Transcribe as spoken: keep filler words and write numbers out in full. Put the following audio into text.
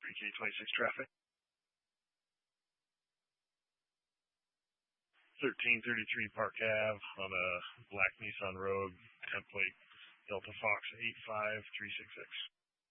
three K twenty-six traffic. thirteen thirty-three Park Ave on a black Nissan Rogue, template Delta Fox eight five three six six.